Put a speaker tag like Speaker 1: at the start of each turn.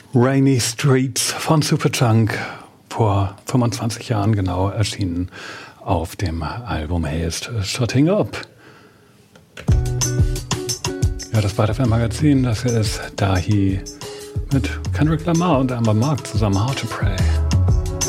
Speaker 1: Rainy Streets von Superchunk, vor 25 Jahren genau erschienen auf dem Album Haste Shutting Up. Ja, das Butterfly-Magazin, das hier ist Dahi mit Kendrick Lamar und Amber Mark zusammen, How to Pray.